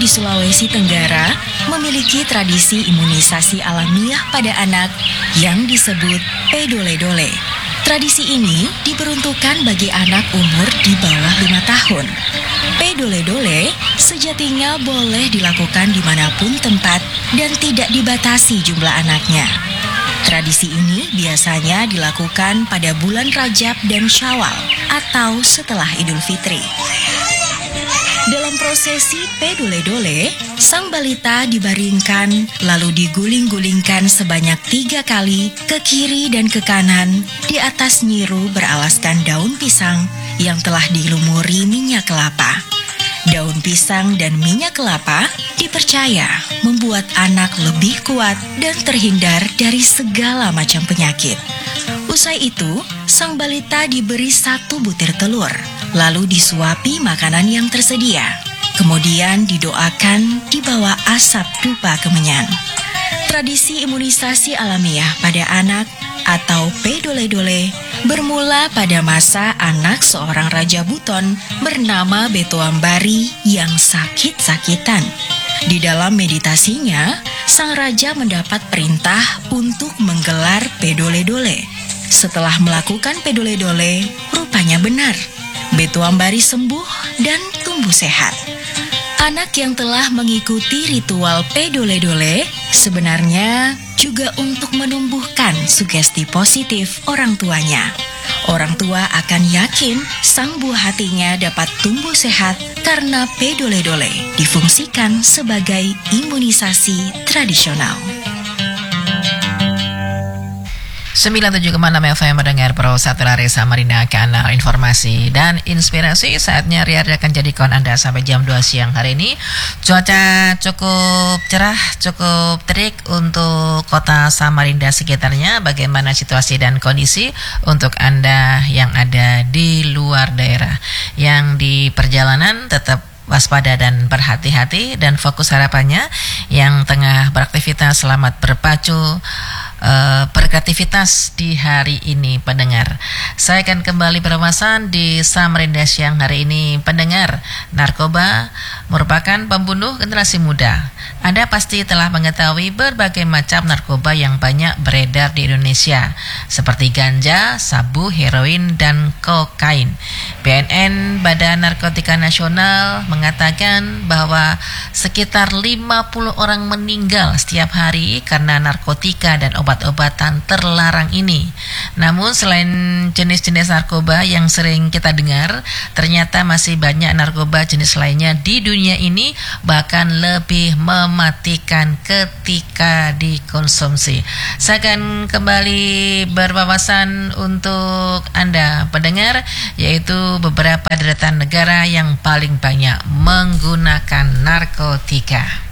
di Sulawesi Tenggara memiliki tradisi imunisasi alamiah pada anak yang disebut pedole-dole. Tradisi ini diperuntukkan bagi anak umur di bawah 5 tahun. Pedole-dole sejatinya boleh dilakukan dimanapun tempat dan tidak dibatasi jumlah anaknya. Tradisi ini biasanya dilakukan pada bulan Rajab dan Syawal atau setelah Idul Fitri. Dalam prosesi pedole-dole, sang balita dibaringkan lalu diguling-gulingkan sebanyak 3 kali ke kiri dan ke kanan di atas nyiru beralaskan daun pisang yang telah dilumuri minyak kelapa. Daun pisang dan minyak kelapa dipercaya membuat anak lebih kuat dan terhindar dari segala macam penyakit. Usai itu, sang balita diberi 1 butir telur, lalu disuapi makanan yang tersedia. Kemudian didoakan di bawah asap dupa kemenyan. Tradisi imunisasi alamiah pada anak atau pedole-dole bermula pada masa anak seorang Raja Buton bernama Betoambari yang sakit-sakitan. Di dalam meditasinya, sang raja mendapat perintah untuk menggelar pedole-dole. Setelah melakukan pedole-dole, rupanya benar. Betoambari sembuh dan tumbuh sehat. Anak yang telah mengikuti ritual pedole-dole sebenarnya juga untuk menumbuhkan sugesti positif orang tuanya. Orang tua akan yakin sang buah hatinya dapat tumbuh sehat karena pedole-dole difungsikan sebagai imunisasi tradisional. 97,6 FM mendengar Pro Satellari Samarinda, kanal informasi dan inspirasi. Saatnya Ria akan jadi kawan Anda sampai jam 2 siang hari ini. Cuaca cukup cerah, cukup terik untuk kota Samarinda sekitarnya. Bagaimana situasi dan kondisi untuk Anda yang ada di luar daerah, yang di perjalanan tetap waspada dan berhati-hati, dan fokus harapannya yang tengah beraktivitas selamat berpacu berkreativitas di hari ini, pendengar. Saya akan kembali berwawasan di Samarinda siang hari ini, pendengar. Narkoba merupakan pembunuh generasi muda. Anda pasti telah mengetahui berbagai macam narkoba yang banyak beredar di Indonesia, seperti ganja, sabu, heroin, dan kokain. BNN, Badan Narkotika Nasional, mengatakan bahwa sekitar 50 orang meninggal setiap hari karena narkotika dan obat-obatan terlarang ini. Namun selain jenis-jenis narkoba yang sering kita dengar, ternyata masih banyak narkoba jenis lainnya di dunia ini, bahkan lebih mematikan ketika dikonsumsi. Saya akan kembali berwawasan untuk Anda, pendengar, yaitu beberapa deretan negara yang paling banyak menggunakan narkotika.